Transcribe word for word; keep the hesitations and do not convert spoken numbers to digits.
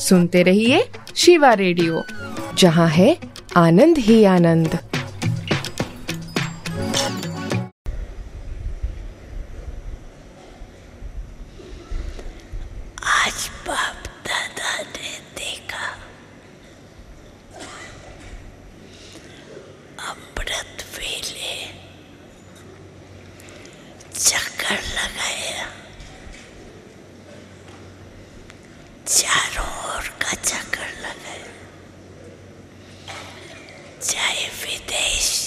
सुनते रहिए शिवा रेडियो, जहाँ है आनंद ही आनंद। आज बाप दादा ने देखा अमृत वेले चक्कर लगाया, चारों ओर का चक्कर लगाया, चाहे विदेश